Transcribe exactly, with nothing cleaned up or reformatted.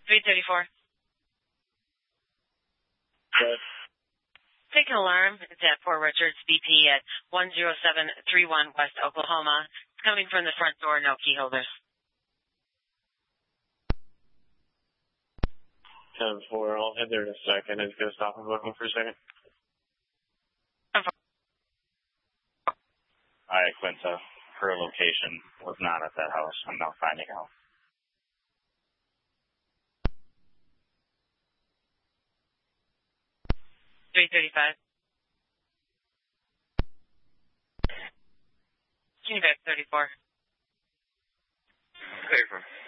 three thirty-four. Yes. Take an alarm. It's at Port Richards, B P at one zero seven three one West Oklahoma. It's coming from the front door, no key holders. ten four, I'll head there in a second. I'm just going to stop and booking for a second. Alright, Quinta. Her location was not at that house. I'm now finding out. three thirty-five. Junior back thirty-four. Paper.